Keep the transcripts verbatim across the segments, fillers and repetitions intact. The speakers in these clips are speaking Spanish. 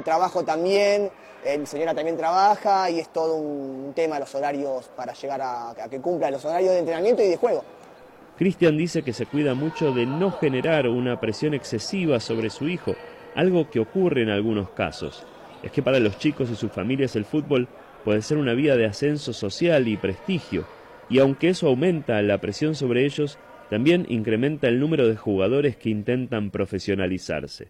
trabajo también, eh, mi señora también trabaja y es todo un tema los horarios para llegar a, a que cumpla los horarios de entrenamiento y de juego. Cristian dice que se cuida mucho de no generar una presión excesiva sobre su hijo, algo que ocurre en algunos casos. Es que para los chicos y sus familias el fútbol puede ser una vía de ascenso social y prestigio, y aunque eso aumenta la presión sobre ellos, también incrementa el número de jugadores que intentan profesionalizarse.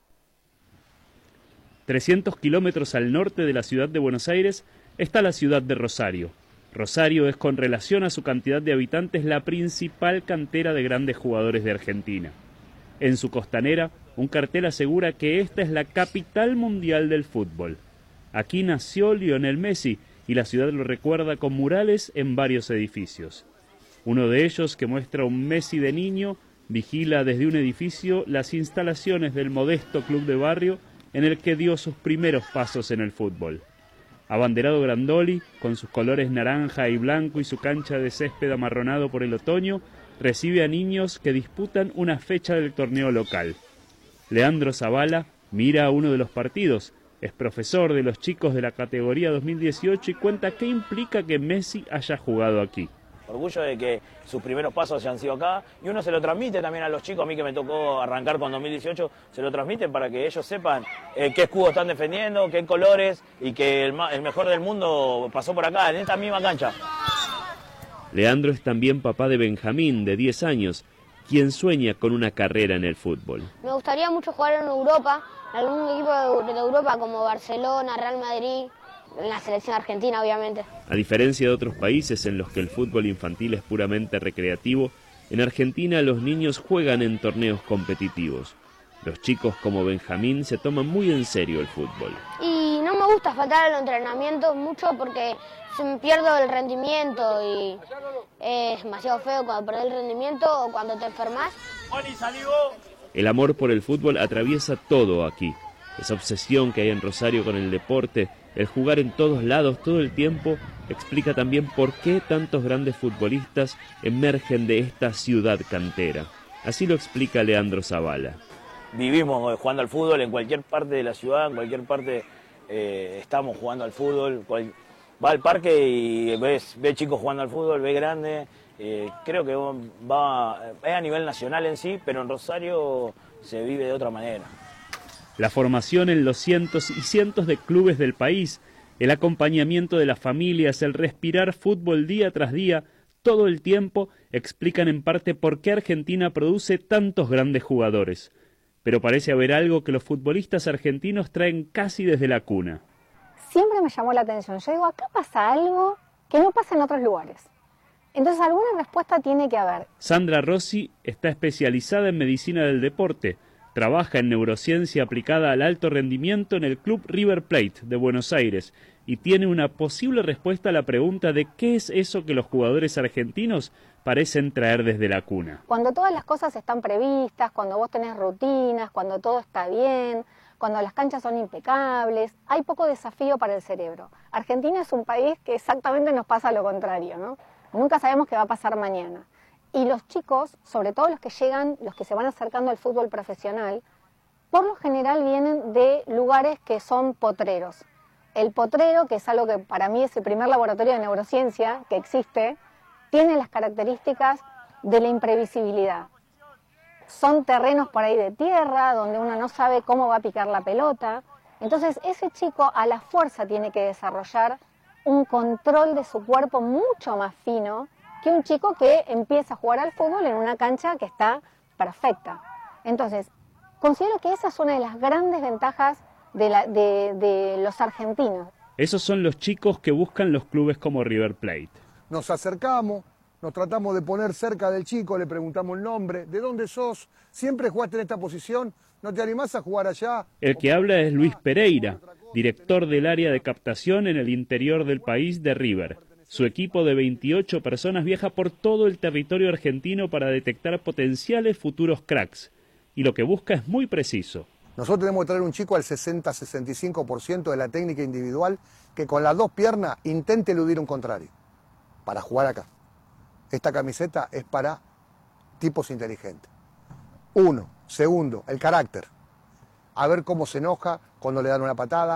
trescientos kilómetros al norte de la ciudad de Buenos Aires está la ciudad de Rosario. Rosario es, con relación a su cantidad de habitantes, la principal cantera de grandes jugadores de Argentina. En su costanera, un cartel asegura que esta es la capital mundial del fútbol. Aquí nació Lionel Messi y la ciudad lo recuerda con murales en varios edificios. Uno de ellos, que muestra un Messi de niño, vigila desde un edificio las instalaciones del modesto club de barrio en el que dio sus primeros pasos en el fútbol. Abanderado Grandoli, con sus colores naranja y blanco y su cancha de césped amarronado por el otoño, recibe a niños que disputan una fecha del torneo local. Leandro Zavala mira a uno de los partidos, es profesor de los chicos de la categoría dos mil dieciocho y cuenta qué implica que Messi haya jugado aquí. Orgullo de que sus primeros pasos hayan sido acá y uno se lo transmite también a los chicos, a mí que me tocó arrancar con dos mil dieciocho, se lo transmiten para que ellos sepan eh, qué escudo están defendiendo, qué colores y que el, el mejor del mundo pasó por acá, en esta misma cancha. Leandro es también papá de Benjamín, de diez años, quien sueña con una carrera en el fútbol. Me gustaría mucho jugar en Europa, en algún equipo de, de Europa como Barcelona, Real Madrid, en la selección argentina obviamente. A diferencia de otros países en los que el fútbol infantil es puramente recreativo, en Argentina los niños juegan en torneos competitivos. Los chicos como Benjamín se toman muy en serio el fútbol. Y no me gusta faltar al entrenamiento mucho porque se me pierdo el rendimiento y es demasiado feo cuando perdés el rendimiento o cuando te enfermas. El amor por el fútbol atraviesa todo aquí. Esa obsesión que hay en Rosario con el deporte, el jugar en todos lados todo el tiempo, explica también por qué tantos grandes futbolistas emergen de esta ciudad cantera. Así lo explica Leandro Zavala. Vivimos jugando al fútbol en cualquier parte de la ciudad, en cualquier parte eh, estamos jugando al fútbol. Cual, va al parque y ves, ves chicos jugando al fútbol, ves grandes. Eh, creo que va es a nivel nacional en sí, pero en Rosario se vive de otra manera. La formación en los cientos y cientos de clubes del país, el acompañamiento de las familias, el respirar fútbol día tras día, todo el tiempo, explican en parte por qué Argentina produce tantos grandes jugadores. Pero parece haber algo que los futbolistas argentinos traen casi desde la cuna. Siempre me llamó la atención. Yo digo, acá pasa algo que no pasa en otros lugares. Entonces alguna respuesta tiene que haber. Sandra Rossi está especializada en medicina del deporte. Trabaja en neurociencia aplicada al alto rendimiento en el Club River Plate de Buenos Aires y tiene una posible respuesta a la pregunta de qué es eso que los jugadores argentinos parecen traer desde la cuna. Cuando todas las cosas están previstas, cuando vos tenés rutinas, cuando todo está bien, cuando las canchas son impecables, hay poco desafío para el cerebro. Argentina es un país que exactamente nos pasa lo contrario, ¿no? Nunca sabemos qué va a pasar mañana. Y los chicos, sobre todo los que llegan, los que se van acercando al fútbol profesional, por lo general vienen de lugares que son potreros. El potrero, que es algo que para mí es el primer laboratorio de neurociencia que existe, tiene las características de la imprevisibilidad. Son terrenos por ahí de tierra, donde uno no sabe cómo va a picar la pelota. Entonces ese chico a la fuerza tiene que desarrollar un control de su cuerpo mucho más fino que un chico que empieza a jugar al fútbol en una cancha que está perfecta. Entonces, considero que esa es una de las grandes ventajas de, la, de, de los argentinos. Esos son los chicos que buscan los clubes como River Plate. Nos acercamos, nos tratamos de poner cerca del chico, le preguntamos el nombre, ¿de dónde sos? ¿Siempre jugaste en esta posición? ¿No te animás a jugar allá? El que habla es Luis Pereira, director del área de captación en el interior del país de River. Su equipo de veintiocho personas viaja por todo el territorio argentino para detectar potenciales futuros cracks. Y lo que busca es muy preciso. Nosotros tenemos que traer un chico al sesenta a sesenta y cinco por ciento de la técnica individual que con las dos piernas intente eludir un contrario para jugar acá. Esta camiseta es para tipos inteligentes. Uno. Segundo, el carácter. A ver cómo se enoja cuando le dan una patada.